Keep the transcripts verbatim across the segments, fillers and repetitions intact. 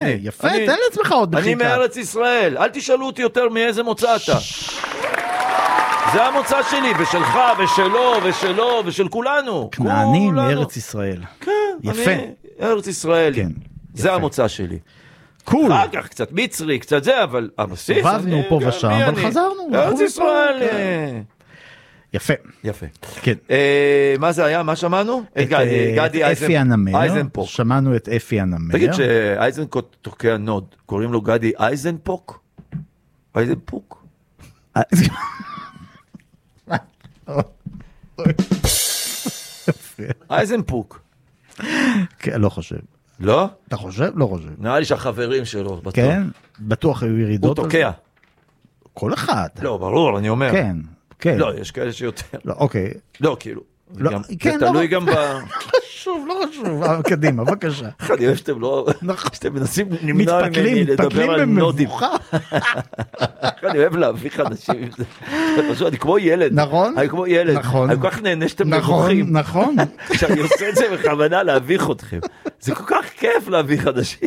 יפה, תן לעצמך עוד מחיקה. אני מארץ ישראל, אל תשאלו אותי יותר מאיזה מוצא אתה. זה המוצא שלי, ושלך, ושלו, ושלו, ושל כולנו. כנעני מארץ ישראל. כן, יפה. אני ארץ ישראל. כן. זה המוצא שלי. קול. אחר כך קצת מצרי, קצת זה, אבל הבסיס... סובבנו פה ושם, אבל חזרנו. ארץ ישראל. יפה. יפה. כן. מה זה היה? מה שמענו? את גדי אפי הנמר. אייזנפוק. שמענו את אפי הנמר. תגיד שאייזנקוט תוקע נוד, קוראים לו גדי אייזנפוק? אייזנפוק? אייזנפוק. כן, לא חושב. לא? אתה חושב? לא חושב. נראה לי שהחברים שלו, בטוח. כן? בטוח היו ירידות. הוא תוקע. כל אחד. לא, ברור, אני אומר. כן, כן. לא, יש כאלה שיותר. לא, אוקיי. לא, כאילו. לא, גם, כן, זה תלוי לא, גם ב... חשוב, לא חשוב. קדימה, בבקשה. אני אוהב שאתם לא... שאתם מנסים למנוע ממני לדבר על נודים. אני אוהב להביא חדשים. אני כמו ילד. נכון. אני כמו ילד. נכון. אני כל כך נהנה שאתם מבוכים. נכון. כשאני עושה את זה בכוונה להביך אתכם. זה כל כך כיף להביא חדשים.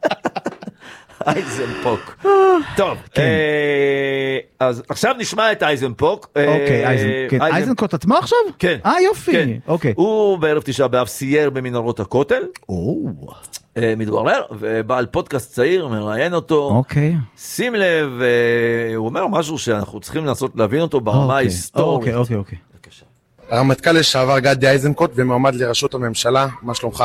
אייזנפוק. טוב, אז עכשיו נשמע את אייזנפוק. אוקיי, אייזנקוט עצמו עכשיו? כן. אה, יופי. אוקיי. הוא בערב תשעה באב סייר במנהרות הכותל. או. מתברר, ובעל פודקאסט צעיר מראיין אותו. אוקיי. שים לב, הוא אומר משהו שאנחנו צריכים לנסות להבין אותו ברמה ההיסטורית. אוקיי, אוקיי, אוקיי. בבקשה. הרמטכ"ל לשעבר גדי איזנקוט ומועמד לראשות הממשלה, מה שלומך?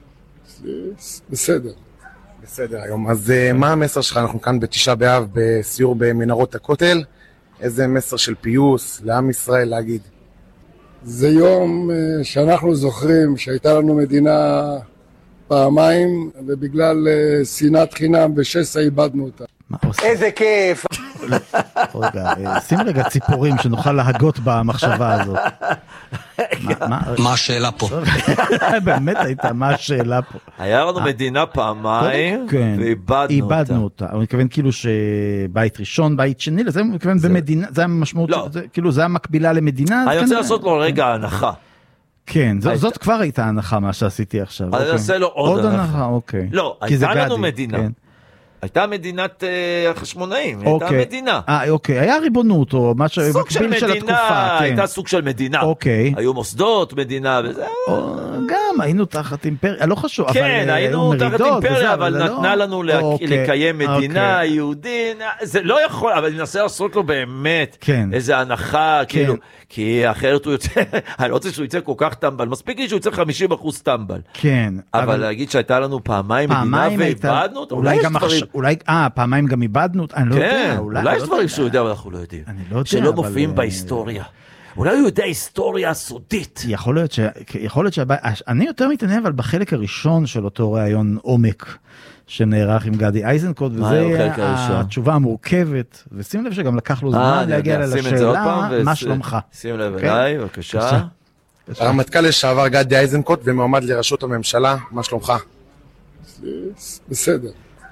בסדר. בסדר היום. אז מה המסר שלך? אנחנו כאן בתשעה באב בסיור במנהרות הכותל. איזה מסר של פיוס לעם ישראל להגיד? זה יום שאנחנו זוכרים שהייתה לנו מדינה פעמיים, ובגלל שנאת חינם ושסע איבדנו אותה. איזה כיף! רגע, שים רגע ציפורים שנוכל להגות במחשבה הזאת. מה השאלה פה? באמת הייתה, מה השאלה פה? היה לנו מדינה פעמיים, ואיבדנו אותה. הוא מתכוון כאילו שבית ראשון, בית שני, לזה הוא מתכוון במדינה, זה המשמעות, כאילו זה המקבילה למדינה. אני רוצה לעשות לו רגע הנחה. כן, זאת כבר הייתה הנחה מה שעשיתי עכשיו. אני אעשה לו עוד הנחה. אוקיי. לא, הייתה לנו מדינה. הייתה מדינת החשמונאים, הייתה מדינה. אה, אוקיי, היה ריבונות או משהו, סוג של מדינה, הייתה סוג של מדינה. אוקיי. היו מוסדות, מדינה וזה. גם, היינו תחת אימפריה, לא חשוב. כן, היינו תחת אימפריה, אבל נתנה לנו לקיים מדינה, יהודית, זה לא יכול, אבל אני אנסה לעשות לו באמת איזה הנחה, כאילו, כי אחרת הוא יוצא, אני לא רוצה שהוא יצא כל כך טמבל, מספיק לי שהוא יצא חמישים אחוז טמבל. כן. אבל להגיד שהייתה לנו פעמיים מדינה ואיבדנו אותו, אולי יש דברים. אולי, אה, פעמיים גם איבדנו, אני לא יודע. אולי יש דברים שהוא יודע, אבל אנחנו לא יודעים. שלא מופיעים בהיסטוריה. אולי הוא יודע היסטוריה סודית. יכול להיות ש... יכול להיות שהבא... אני יותר מתעניין, אבל בחלק הראשון של אותו רעיון עומק, שנערך עם גדי איזנקוט, וזה התשובה המורכבת, ושים לב שגם לקח לו זמן להגיע לשאלה, מה שלומך? שים לב אליי, בבקשה. הרמטכ"ל לשעבר גדי איזנקוט ומועמד לראשות הממשלה, מה שלומך? בסדר.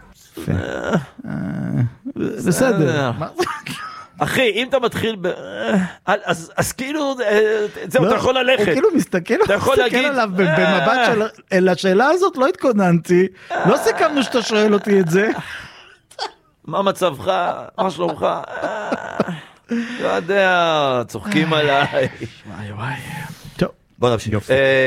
בסדר. אחי, אם אתה מתחיל ב... אז כאילו, זהו, אתה יכול ללכת. הוא כאילו מסתכל עליו במבט של... השאלה הזאת לא התכוננתי, לא סיכמנו שאתה שואל אותי את זה. מה מצבך? מה שלומך? לא יודע, צוחקים עליי. וואי וואי. טוב. בוא נמשיך.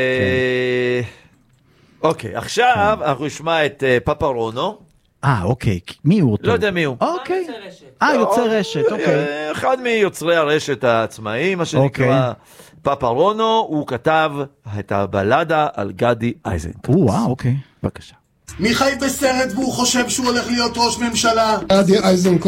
אוקיי, עכשיו אנחנו נשמע את פאפה רונו. אה, אוקיי. מי הוא אותו? לא יודע מי הוא. אוקיי. אה, יוצר רשת, אוקיי. אחד מיוצרי הרשת העצמאיים, מה שנקרא פאפה רונו, הוא כתב את הבלדה על גדי איזנקוט. וואו, אוקיי. בבקשה. מי חי בסרט והוא חושב שהוא הולך להיות ראש ממשלה? גדי איזנקוט